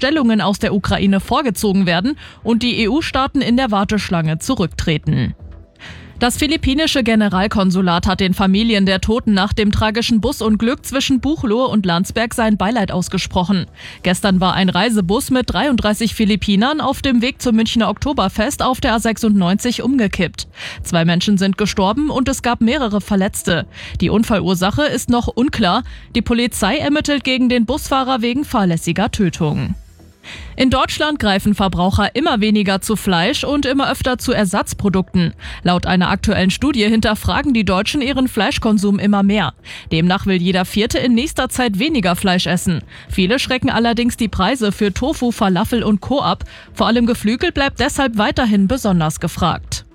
Bestellungen aus der Ukraine vorgezogen werden und die EU-Staaten in der Warteschlange zurücktreten. Das philippinische Generalkonsulat hat den Familien der Toten nach dem tragischen Busunglück zwischen Buchloe und Landsberg sein Beileid ausgesprochen. Gestern war ein Reisebus mit 33 Philippinern auf dem Weg zum Münchner Oktoberfest auf der A96 umgekippt. 2 Menschen sind gestorben und es gab mehrere Verletzte. Die Unfallursache ist noch unklar. Die Polizei ermittelt gegen den Busfahrer wegen fahrlässiger Tötung. In Deutschland greifen Verbraucher immer weniger zu Fleisch und immer öfter zu Ersatzprodukten. Laut einer aktuellen Studie hinterfragen die Deutschen ihren Fleischkonsum immer mehr. Demnach will jeder Vierte in nächster Zeit weniger Fleisch essen. Viele schrecken allerdings die Preise für Tofu, Falafel und Co. ab. Vor allem Geflügel bleibt deshalb weiterhin besonders gefragt.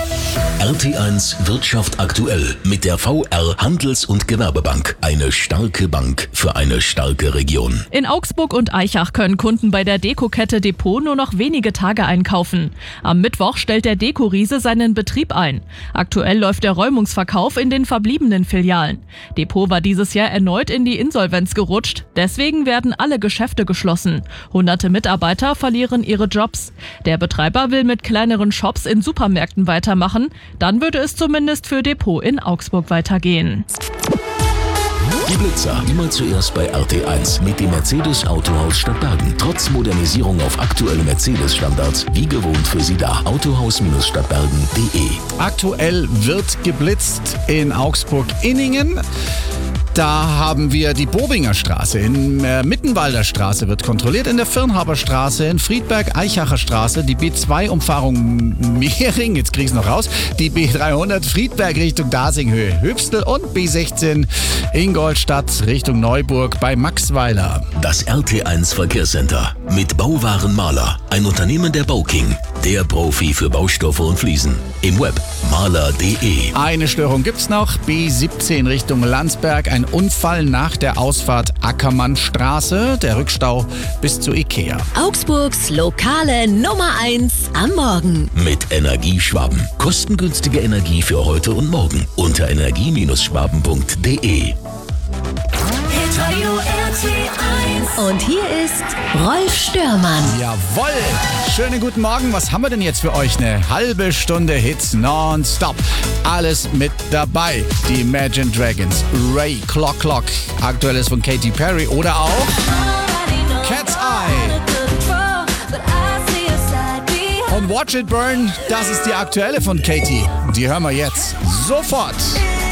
RT1 Wirtschaft aktuell mit der VR Handels- und Gewerbebank. Eine starke Bank für eine starke Region. In Augsburg und Aichach können Kunden bei der Dekokette Depot nur noch wenige Tage einkaufen. Am Mittwoch stellt der Dekoriese seinen Betrieb ein. Aktuell läuft der Räumungsverkauf in den verbliebenen Filialen. Depot war dieses Jahr erneut in die Insolvenz gerutscht. Deswegen werden alle Geschäfte geschlossen. Hunderte Mitarbeiter verlieren ihre Jobs. Der Betreiber will mit kleineren Shops in Supermärkten weitermachen. Dann würde es zumindest für Depot in Augsburg weitergehen. Die Blitzer immer zuerst bei RT1 mit dem Mercedes Autohaus Stadtbergen. Trotz Modernisierung auf aktuelle Mercedes-Standards, wie gewohnt für Sie da. Autohaus-Stadtbergen.de. Aktuell wird geblitzt in Augsburg-Inningen. Da haben wir die Bobinger Straße, in Mittenwalder Straße wird kontrolliert, in der Firnhaber Straße, in Friedberg-Eichacher Straße, die B2-Umfahrung Mehring, jetzt krieg ich's noch raus, die B300 Friedberg Richtung Dasinghöhe, Hübstel und B16 Ingolstadt Richtung Neuburg bei Maxweiler. Das RT1 Verkehrscenter mit Bauwaren Maler, ein Unternehmen der Bauking, der Profi für Baustoffe und Fliesen. Im Web maler.de. Eine Störung gibt's noch, B17 Richtung Landsberg, ein Unfall nach der Ausfahrt Ackermannstraße, der Rückstau bis zu Ikea. Augsburgs lokale Nummer 1 am Morgen. Mit Energieschwaben. Kostengünstige Energie für heute und morgen. Unter energie-schwaben.de. Und hier ist Rolf Störmann. Jawohl! Schönen guten Morgen. Was haben wir denn jetzt für euch? Eine halbe Stunde Hits nonstop. Alles mit dabei. Die Imagine Dragons, Ray, Clock Clock, aktuelles von Katy Perry oder auch Cat's Eye. Und Watch It Burn, das ist die aktuelle von Katy. Die hören wir jetzt sofort.